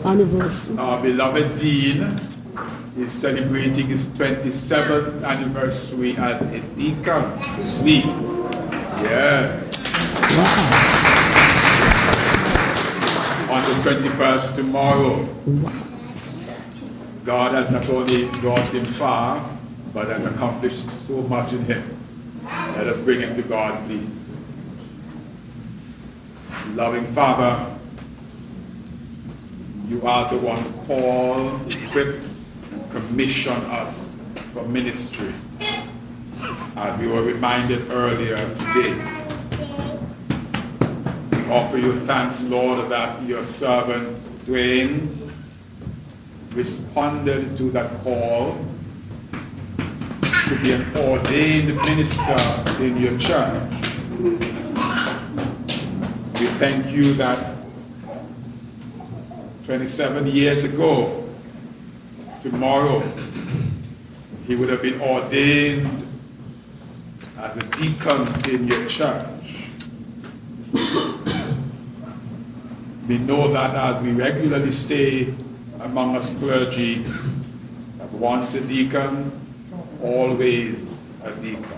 anniversary. Our beloved Dean is celebrating his 27th anniversary as a deacon. Yes. Wow. On the 21st tomorrow. Wow. God has not only brought him far, but has accomplished so much in him. Let us bring him to God, please. Loving Father, you are the one who called, equipped, and commissioned us for ministry. As we were reminded earlier today, we offer you thanks, Lord, that your servant Dwayne responded to that call to be an ordained minister in your church. We thank you that 27 years ago, tomorrow, he would have been ordained as a deacon in your church. We know that, as we regularly say among us clergy, that once a deacon, always a deacon.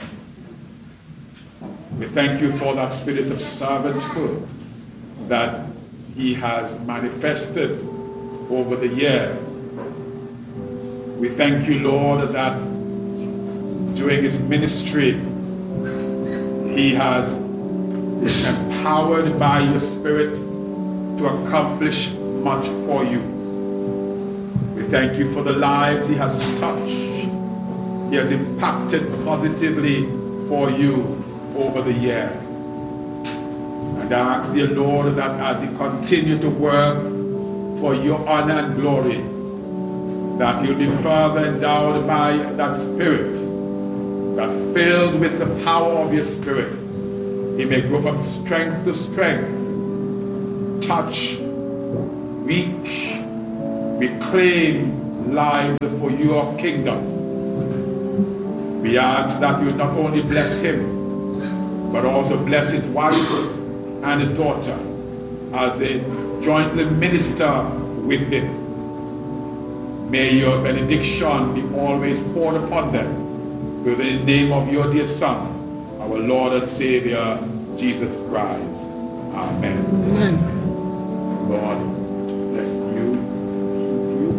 We thank you for that spirit of servanthood that he has manifested over the years. We thank you, Lord, that during his ministry, he has been empowered by your Spirit to accomplish much for you. We thank you for the lives he has touched. He has impacted positively for you over the years. And I ask, dear Lord, that as he continues to work for your honor and glory, that he'll be further endowed by that Spirit, that filled with the power of your Spirit, he may grow from strength to strength, touch, reach, reclaim lives for your kingdom. We ask that you not only bless him, but also bless his wife and his daughter as they jointly minister with him. May your benediction be always poured upon them. In the name of your dear Son, our Lord and Savior, Jesus Christ. Amen. Amen. Lord, bless you, keep you.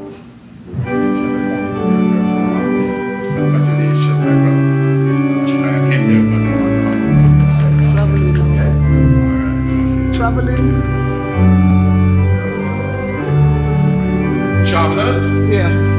Congratulations, my brother. Traveling. Travelers? Yeah.